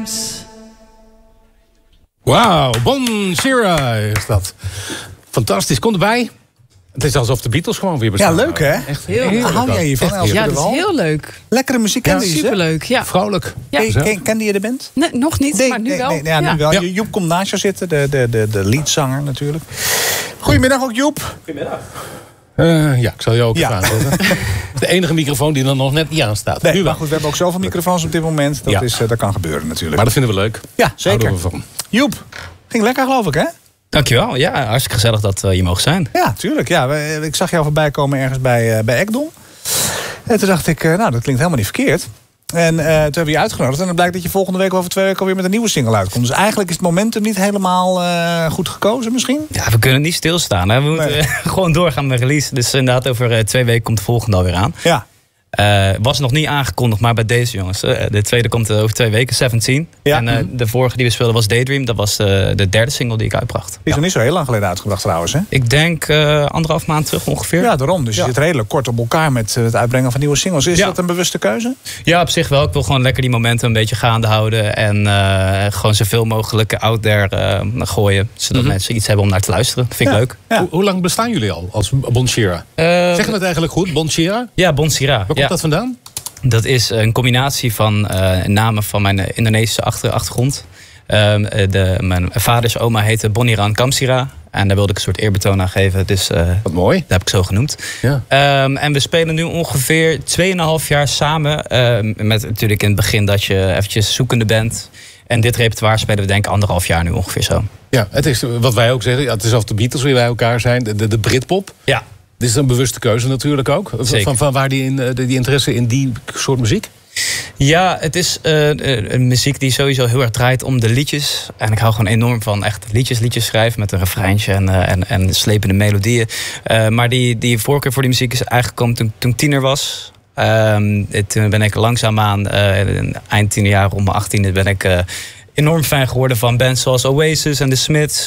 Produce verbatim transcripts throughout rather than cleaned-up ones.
times. Wauw, Bon Shira is dat. Fantastisch, kom erbij. Het is alsof de Beatles gewoon weer bestaan. Ja, leuk hè? Echt heel leuk. Hou jij hiervan, Elske Ja, de dat is Wal? heel leuk. Lekkere muziek, Ja, kende je ze? superleuk, ja. Vrolijk. Ja. Ken, ken, kende je de band? Nee, nog niet, Nee, maar nu nee, wel. nee, ja, nu Ja. wel. Ja. Joep komt naast je zitten, de, de, de, de leadzanger natuurlijk. Goedemiddag ook, Joep. Uh, ja, ik zal je ook Ja. even aanzetten. De enige microfoon die er nog net niet aanstaat. Nee, Nu wel. maar goed, we hebben ook zoveel microfoons op dit moment. Dat, Ja. is, uh, dat kan gebeuren natuurlijk. Maar dat vinden we leuk. ja, zeker. Houden we van. Joep, ging lekker geloof ik hè? Dankjewel. Ja, hartstikke gezellig dat uh, je mag zijn. Ja, tuurlijk. Ja, we- ik zag jou voorbij komen ergens bij, uh, bij Ekdom. En toen dacht ik, uh, nou, dat klinkt helemaal niet verkeerd. En uh, toen hebben we je uitgenodigd. En dan blijkt dat je volgende week of over twee weken alweer met een nieuwe single uitkomt. Dus eigenlijk is het momentum niet helemaal uh, goed gekozen misschien. Ja, we kunnen niet stilstaan. Hè? We moeten Nee. uh, gewoon doorgaan met release. Dus inderdaad, over uh, twee weken komt de volgende alweer aan. Ja. Uh, was nog niet aangekondigd, maar bij deze jongens. Uh, de tweede komt uh, over twee weken, zeventien. Ja. En uh, de vorige die we speelden was Daydream. Dat was uh, de derde single die ik uitbracht. Die is nog niet zo heel lang geleden uitgebracht trouwens hè? Ik denk uh, anderhalf maand terug ongeveer. Ja, daarom. Dus je Ja. zit redelijk kort op elkaar met uh, het uitbrengen van nieuwe singles. Is Ja. dat een bewuste keuze? Ja, op zich wel. Ik wil gewoon lekker die momenten een beetje gaande houden. En uh, gewoon zoveel mogelijk out there uh, gooien. Zodat Mhm. mensen iets hebben om naar te luisteren. Dat vind ik Ja. leuk. Ja. Hoe, hoe lang bestaan jullie al als Bon Shira? Uh, Zeggen we het eigenlijk goed, Bon Shira? Ja, Bon Shira. Waar komt Ja. dat vandaan? Dat is een combinatie van uh, namen van mijn Indonesische achter, achtergrond. Um, de, mijn vaders oma heette Boniran Kamsira. En daar wilde ik een soort eerbetoon aan geven. Dus uh, Wat mooi. dat heb ik zo genoemd. Ja. Um, en we spelen nu ongeveer tweeënhalf jaar samen. Um, met natuurlijk in het begin dat je eventjes zoekende bent. En dit repertoire spelen we denk ik anderhalf jaar nu ongeveer zo. Ja, het is wat wij ook zeggen. Ja, het is alsof de Beatles weer bij elkaar zijn. De, de, de Britpop. Ja. Dit is een bewuste keuze natuurlijk ook. Zeker. Van, van waar die, in, die, die interesse in die soort muziek? Ja, het is uh, een muziek die sowieso heel erg draait om de liedjes. En ik hou gewoon enorm van echt liedjes, liedjes schrijven met een refreintje en, uh, en, en slepende melodieën. Uh, maar die, die voorkeur voor die muziek is eigenlijk gekomen toen, toen ik tiener was. Um, toen ben ik langzaamaan, uh, eind tiener jaar, rond mijn achttiende, ben ik uh, enorm fan geworden van bands zoals Oasis en The Smiths.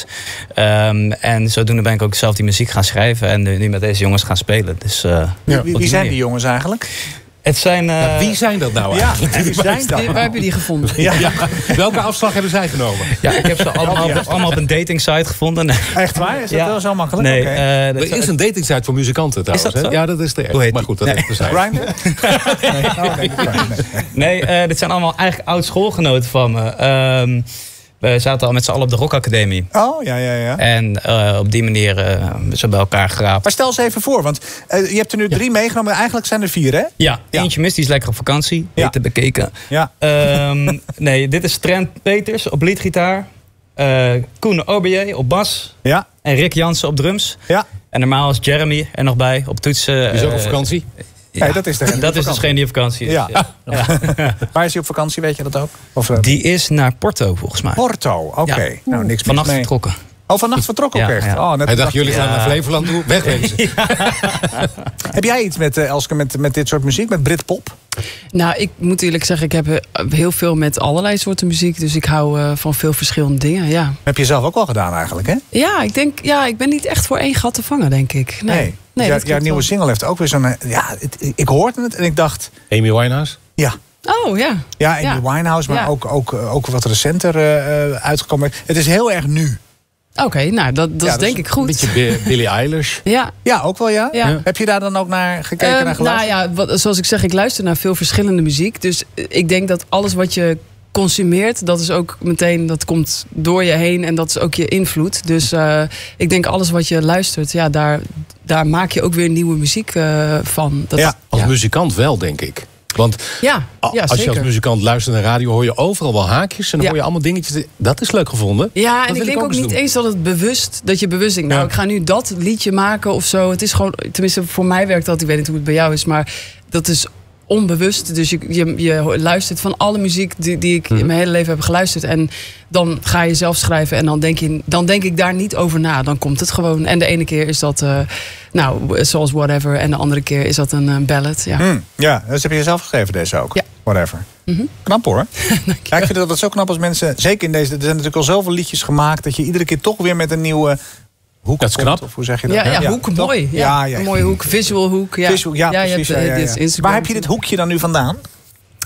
Um, en zodoende ben ik ook zelf die muziek gaan schrijven en nu met deze jongens gaan spelen. Dus, uh, Wie, op wie die zijn manier. die jongens eigenlijk? Het zijn... Uh, Ja, wie zijn dat nou Ja, eigenlijk? wie zijn dat? Waar heb je die gevonden? Ja. Ja, welke afslag hebben zij genomen? Ja, ik heb ze allemaal, op, allemaal op een dating site gevonden. Echt waar? Is dat Ja. wel zo makkelijk? Nee, Oké. uh, dat Er is een datingsite voor muzikanten trouwens. dat hè? zo? Ja, dat is de Hoe heet Maar die? goed, dat Nee. is de zijde. Grindr? Nee. Oké, Grindr. Nee, uh, dit zijn allemaal eigenlijk oud schoolgenoten van me. Um, we zaten al met z'n allen op de Rock Academie. Oh, ja, ja, ja. En uh, op die manier uh, zo bij elkaar geraapt. Maar stel eens even voor, want uh, je hebt er nu drie meegenomen. Eigenlijk zijn er vier, hè? Ja, Ja. eentje mist, die is lekker op vakantie. Ja. Eten bekeken. Ja. Um, nee, dit is Trent Peters op leadgitaar. Uh, Koen Oberje op bas. Ja. En Rick Jansen op drums. Ja. En normaal is Jeremy er nog bij op toetsen. Die is ook op uh, vakantie. ja. Nee, dat is degene die Dat op is vakantie degene die op vakantie is. Ja. Ja. Ja. Waar is hij op vakantie, weet je dat ook? Of, uh, Die is naar Porto volgens mij. Porto, oké. Ja. Nou, niks mis Vannacht mee. vertrokken. Oh, vannacht vertrokken ook Ja, echt? ja. Oh, net Hij dacht, jullie Ja. gaan naar Flevoland toe. Wegwezen. Heb jij iets met, uh, Elske, met, met dit soort muziek, met Britpop? Nou, ik moet eerlijk zeggen, ik heb eh, heel veel met allerlei soorten muziek. Dus ik hou uh, van veel verschillende dingen, ja. Heb je zelf ook wel gedaan eigenlijk, hè? Ja, ik denk, ja, ik ben niet echt voor één gat te vangen, denk ik. Nee, nee, Dus dat jouw, klopt jouw nieuwe wel. single heeft ook weer zo'n... uh, Ja, het, ik hoorde het en ik dacht... Amy Winehouse. Ja, Oh, ja. ja Amy Ja. Winehouse, maar Ja. ook, ook, ook wat recenter uh, uitgekomen. Het is heel erg nu. Oké, nou, dat, dat Ja, is denk dus ik goed. Een beetje Bi- Billie Eilish. Ja. Ja, ook wel ja? Ja. Heb je daar dan ook naar gekeken, Ehm, naar geluisterd? nou ja, wat, zoals ik zeg, ik luister naar veel verschillende muziek. Dus eh, ik denk dat alles wat je consumeert, dat is ook meteen, dat komt door je heen en dat is ook je invloed. Dus uh, ik denk alles wat je luistert, ja, daar, daar maak je ook weer nieuwe muziek uh, van. Dat, Ja, Als ja. muzikant wel, denk ik. Want Ja, a- ja, als je als zeker. muzikant luistert naar radio, hoor je overal wel haakjes. En dan Ja. hoor je allemaal dingetjes. Dat is leuk gevonden. Ja, Dat en wil ik denk ook eens niet doen. eens dat het bewust, dat je bewust denkt, nou, Ja. ik ga nu dat liedje maken of zo. Het is gewoon, tenminste voor mij werkt dat, ik weet niet hoe het bij jou is, maar dat is onbewust. Dus je, je, je luistert van alle muziek die, die ik in mijn hele leven heb geluisterd. En dan ga je zelf schrijven en dan denk, je, dan denk ik daar niet over na. Dan komt het gewoon. En de ene keer is dat, uh, nou, zoals Whatever. En de andere keer is dat een uh, ballad. Ja. Hmm, ja, dus heb je zelf geschreven deze ook? Ja. Whatever. Mm-hmm. Knap hoor. Ja, ik vind dat het zo knap als mensen, zeker in deze, er zijn natuurlijk al zoveel liedjes gemaakt, dat je iedere keer toch weer met een nieuwe hoek Dat is komt, knap. Of hoe zeg je dat? Ja, ja, hoek, toch? mooi. Ja, Ja, ja. Een mooie hoek, visual hoek. Ja, Visual, ja, je precies. hebt, uh, ja, ja, dit ja. Instagram Waar heb je dit hoekje dan nu vandaan?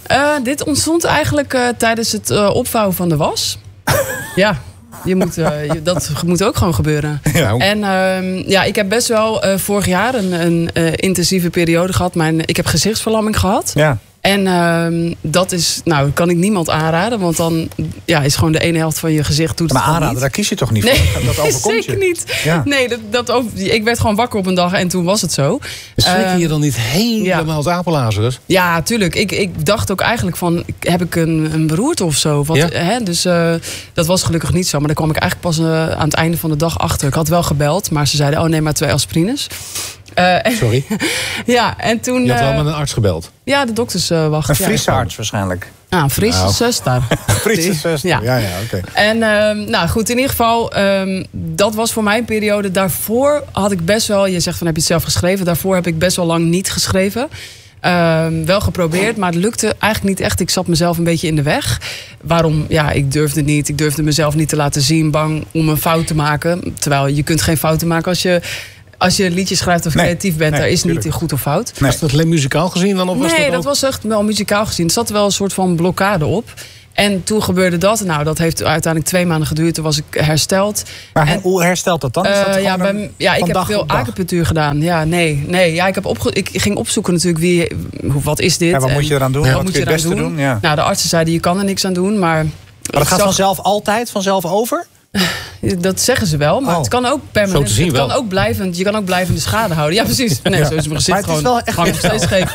Uh, dit ontstond eigenlijk uh, tijdens het uh, opvouwen van de was. Ja. Je moet, uh, je, dat moet ook gewoon gebeuren. Ja. En uh, ja, ik heb best wel uh, vorig jaar een, een uh, intensieve periode gehad. Mijn, ik heb gezichtsverlamming gehad. Ja. En uh, dat is, nou, kan ik niemand aanraden. Want dan ja, is gewoon de ene helft van je gezicht doet maar het aanraden, niet. daar kies je toch niet nee, voor? Dat overkomt zeker je. niet. Ja. Nee, dat, dat over, ik werd gewoon wakker op een dag en toen was het zo. Schrik je Uh, je dan niet helemaal het apenlazerus? Ja, tuurlijk. Ik, ik dacht ook eigenlijk van, heb ik een, een beroerte of zo? Wat, Ja. hè? Dus uh, dat was gelukkig niet zo. Maar daar kwam ik eigenlijk pas uh, aan het einde van de dag achter. Ik had wel gebeld, maar ze zeiden, oh nee, maar twee aspirines. Uh, Sorry? Ja, en toen... Je had wel uh, met een arts gebeld? Ja, de dokters uh, wachten. Een Friese arts waarschijnlijk. Ah, een Friese Nou. zuster. Friese zuster, ja, ja, ja oké. Okay. En uh, nou goed, in ieder geval, um, dat was voor mij een periode. Daarvoor had ik best wel, je zegt van heb je het zelf geschreven. Daarvoor heb ik best wel lang niet geschreven. Um, wel geprobeerd, maar het lukte eigenlijk niet echt. Ik zat mezelf een beetje in de weg. Waarom? Ja, ik durfde niet. Ik durfde mezelf niet te laten zien. Bang om een fout te maken. Terwijl je kunt geen fouten maken als je... Als je liedjes schrijft of nee, creatief bent, nee, daar is tuurlijk. niet goed of fout. Nee. Was dat alleen muzikaal gezien dan? Of was nee, dat, dat ook... was echt wel muzikaal gezien. Er zat wel een soort van blokkade op. En toen gebeurde dat. Nou, dat heeft uiteindelijk twee maanden geduurd. Toen was ik hersteld. Maar en, hoe herstelt dat dan? Is dat uh, ja, een, bij, ja, ik heb veel acupunctuur gedaan. Ja, nee, nee. Ja, ik, heb opge- ik ging opzoeken natuurlijk wie, wat is dit? Ja, wat en moet je eraan doen? Wat, Wat moet kun je je het eraan beste doen? doen? Ja. Nou, de artsen zeiden je kan er niks aan doen, maar... Maar dat gaat zag, vanzelf altijd vanzelf over? Dat zeggen ze wel, maar Oh. het kan ook permanent. Zo te zien het wel. kan ook blijvend, je kan ook blijvende schade houden. Ja, precies. Nee, Ja. zo is mijn gezicht Maar het is gewoon wel echt hangt nog steeds scheef.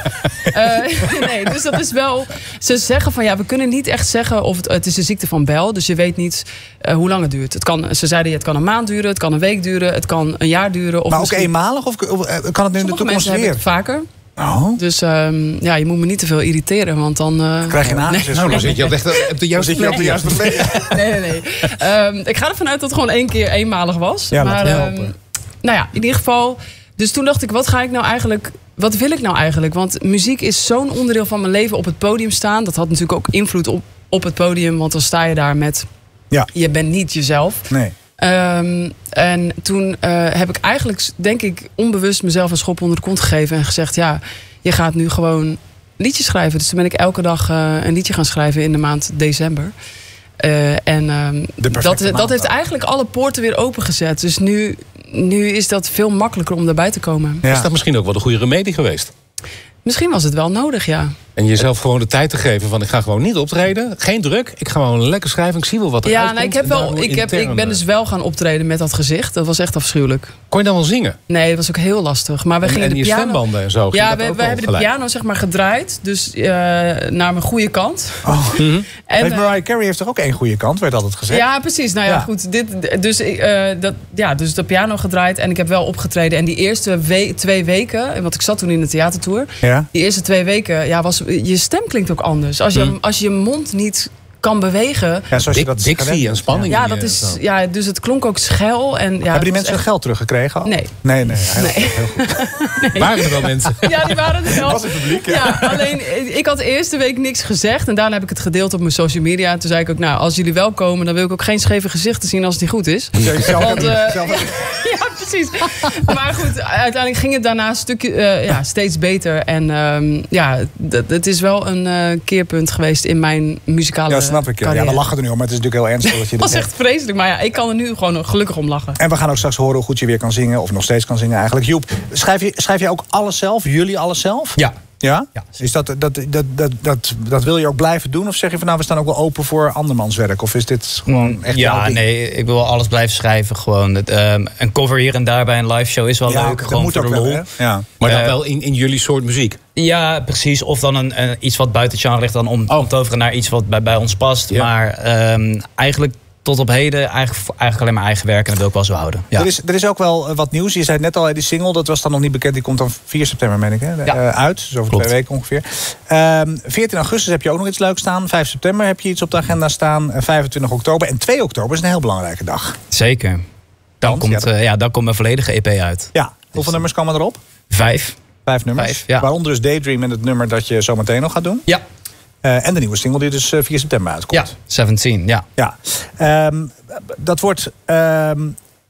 Uh, nee, dus dat is wel... Ze zeggen van ja, we kunnen niet echt zeggen of het, het is de ziekte van Bell. Dus je weet niet uh, hoe lang het duurt. Het kan, ze zeiden ja, het kan een maand duren, het kan een week duren, het kan een jaar duren. Of Maar ook misschien- eenmalig? Of of, uh, kan het nu in de Sommige toekomst mensen hebben weer? het vaker. Oh. Dus um, ja, je moet me niet te veel irriteren, want dan... Uh, Krijg je een aangezicht? Nou, dan zit je op de, op de juiste zit je op de plek. juiste plek. Nee, nee, nee. Um, ik ga ervan uit dat het gewoon één keer eenmalig was. Ja, maar laten we um, hopen. nou ja, in ieder geval... Dus toen dacht ik, wat ga ik nou eigenlijk... Wat wil ik nou eigenlijk? Want muziek is zo'n onderdeel van mijn leven. Op het podium staan. Dat had natuurlijk ook invloed op, op het podium. Want dan sta je daar met... Ja. Je bent niet jezelf. Nee. Um, en toen uh, heb ik eigenlijk, denk ik, onbewust mezelf een schop onder de kont gegeven. En gezegd, ja, je gaat nu gewoon liedjes schrijven. Dus toen ben ik elke dag uh, een liedje gaan schrijven in de maand december. Uh, en um, dat, maand, dat heeft eigenlijk alle poorten weer opengezet. Dus nu, nu is dat veel makkelijker om daarbij te komen. Ja. Is dat misschien ook wel de goede remedie geweest? Misschien was het wel nodig, ja. En jezelf gewoon de tijd te geven van ik ga gewoon niet optreden. Geen druk. Ik ga gewoon lekker schrijven. Ik zie wel wat er Ja, uitkomt. nou, ik, heb En wel, daardoor ik, heb, intern, ik ben dus wel gaan optreden met dat gezicht. Dat was echt afschuwelijk. Kon je dan wel zingen? Nee, dat was ook heel lastig. Maar we En, gingen en de je piano... stembanden en zo. ging Ja, dat we, ook we wel hebben de gelijk? piano zeg maar gedraaid. Dus uh, naar mijn goede kant. Oh. Mhm. En, Heeft uh, Mariah Carey heeft toch ook één goede kant, werd altijd gezegd? ja, precies. Nou ja, Ja. goed. Dit, dus, uh, dat, ja, dus de piano gedraaid en ik heb wel opgetreden. En die eerste we- twee weken, want ik zat toen in de theatertour. Ja? Die eerste twee weken, ja, was, je stem klinkt ook anders. Als je, Hmm. als je je mond niet kan bewegen. Ja, zoals je Dik, dat dictie gewend en bent. spanning. Ja, die, dat eh, is, zo. ja, dus het klonk ook schel. En, ja, Hebben die het mensen hun was geld teruggekregen? al? Nee. Nee, nee. Heel, Nee. heel goed. Waren er wel mensen? echt- Ja, die waren er wel. Was het publiek? Ja. Ja, alleen ik had de eerste week niks gezegd. En daarna heb ik het gedeeld op mijn social media. En toen zei ik ook, nou, als jullie wel komen, dan wil ik ook geen scheve gezichten zien als het niet goed is. Zelf Want, heb je- eh, zelf heb je- Ja, precies. Maar goed, uiteindelijk ging het daarna een stukje, uh, ja, steeds beter. En um, ja, d- het is wel een uh, keerpunt geweest in mijn muzikale Ja, snap ik. Ja. Ja, carrière. we lachen er nu om, maar het is natuurlijk heel ernstig dat je Het dit was hebt. echt vreselijk. Maar ja, ik kan er nu gewoon gelukkig om lachen. En we gaan ook straks horen hoe goed je weer kan zingen. Of nog steeds kan zingen eigenlijk. Joep, schrijf je, schrijf je ook alles zelf? Jullie alles zelf? Ja. Ja? Ja. Is dat, dat, dat, dat, dat, dat wil je ook blijven doen? Of zeg je van nou, we staan ook wel open voor andermans werk? Of is dit gewoon echt jouw Ja, ding? nee, ik wil alles blijven schrijven. Gewoon. Het, um, een cover hier en daar bij een live show is wel Ja, leuk. dat Gewoon moet voor ook de wel, lol. hè? Ja. Maar dan Eh, wel in, in jullie soort muziek. Ja, precies. Of dan een, een, iets wat buiten het genre ligt. Dan om, Oh. om te overen naar iets wat bij, bij ons past. Ja. Maar um, eigenlijk tot op heden eigenlijk, eigenlijk alleen maar eigen werk. En dat wil ik wel zo houden. Ja. Er, is, er is ook wel wat nieuws. Je zei net al, die single, dat was dan nog niet bekend. Die komt dan vier september, meen ik, hè? Ja. Uh, uit. Dus over Klopt. twee weken ongeveer. Um, veertien augustus heb je ook nog iets leuks staan. vijf september heb je iets op de agenda staan. Uh, vijfentwintig oktober. En twee oktober is een heel belangrijke dag. Zeker. Dan Want? komt, Ja, dat- uh, ja, dan komt mijn volledige E P uit. Ja. Hoeveel nummers komen erop? Vijf. Vijf nummers. Vijf, ja. Waaronder dus Daydream en het nummer dat je zo meteen nog gaat doen. Ja. Uh, en de nieuwe single die dus uh, vier september uitkomt. Ja. zeventien, ja. Ja. Um, dat wordt um,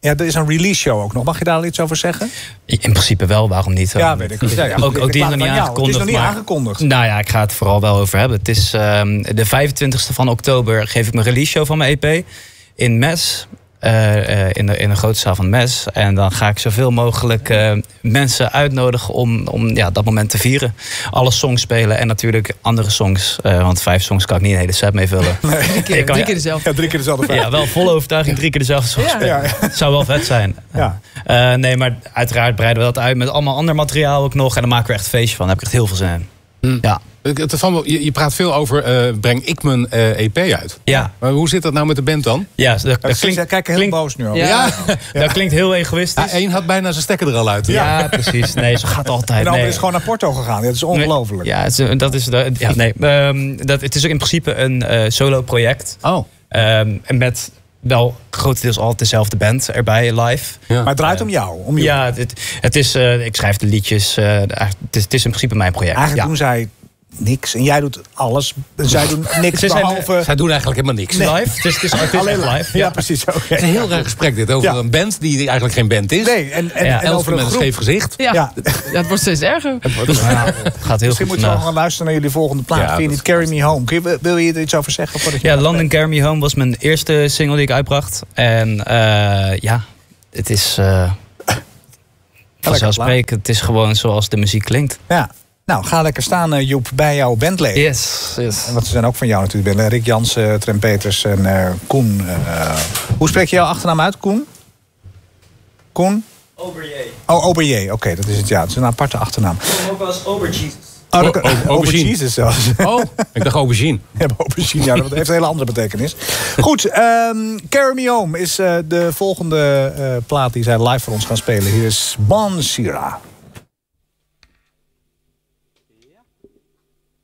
Ja, er is een release show ook nog. Mag je daar al iets over zeggen? In principe wel, waarom niet? Ja, weet ik. Ja, ja, ook, ook die is nog niet aangekondigd. Het is nog niet maar, aangekondigd. Nou ja, ik ga het vooral wel over hebben. Het is um, de vijfentwintigste van oktober geef ik mijn release show van mijn E P in Mes. Uh, uh, in, de, in de grote zaal van Mes. En dan ga ik zoveel mogelijk uh, mensen uitnodigen om, om ja, dat moment te vieren. Alle songs spelen en natuurlijk andere songs. Uh, want vijf songs kan ik niet een hele set mee vullen. Nee. Drie keer, kan, drie keer dezelfde. Ja, drie keer dezelfde vijf. Ja, wel volle overtuiging drie keer dezelfde songs Ja. spelen. Ja, ja. Het zou wel vet zijn. Ja. Uh, nee, maar uiteraard breiden we dat uit met allemaal ander materiaal ook nog. En dan maken we echt een feestje van. Daar heb ik echt heel veel zin in. Hm. Ja. Het van me- Je je praat veel over, uh, breng ik mijn uh, E P uit. Ja. Maar hoe zit dat nou met de band dan? Ja, dat, dat Klinkt, klinkt, kijk heel klinkt- boos nu al. Ja. Ja, dat klinkt heel egoïstisch. één had bijna zijn stekker er al uit. Ja, precies. Nee, zo gaat het altijd. En de ander Nee. is gewoon naar Porto gegaan. Ja, dat is ongelooflijk. Ja, het is, dat is de, ja, nee. Um, dat, het is ook in principe een uh, solo project. Oh. Um, en met wel grotendeels altijd dezelfde band erbij live. Ja. Maar het draait om jou. Om jou. Ja, het, het is, uh, ik schrijf de liedjes. Uh, het, is, het is in principe mijn project. Eigenlijk ja. doen zij niks. En jij doet alles. Zij doen niks Ze zijn- behalve... Zij doen eigenlijk helemaal niks. Live. Het is, het is, het is Alleen echt live. Ja, Ja. precies. Oké. Het is een heel raar gesprek dit over Ja. een band die eigenlijk geen band is. Nee, en, en, Ja. en Elf over een met een groep. scheef gezicht. Ja. Ja. Ja, het wordt steeds erger. Ja, het gaat heel Misschien goed moet je wel vandaag. gaan luisteren naar jullie volgende plaat. Ja, Vind je dat niet Carry Me Home? Kun je, wil je er iets over zeggen? Voordat je Ja, gaat London Carry Me Home was mijn eerste single die ik uitbracht. En uh, ja, het is uh, vanzelfsprekend. Het is gewoon zoals de muziek klinkt. Ja. Nou, ga lekker staan, uh, Joep, bij jouw bandleden. Yes, yes. Want ze zijn ook van jou natuurlijk. Ben Rick Jansen, Trent Peters en uh, Koen. Uh, hoe spreek je jouw achternaam uit, Koen? Koen? Oberje. Oh, Oberje. Oké, dat is het. Ja, het is een aparte achternaam. Ook wel eens Oberjesus. Oh, Oh, dat- oh, aubergine. Aubergine zelfs. Oh, ik dacht aubergine. Ja, aubergine, ja, dat heeft een hele andere betekenis. Goed, um, Carry Me Home is uh, de volgende uh, plaat die zij live voor ons gaan spelen. Hier is Bon Sira.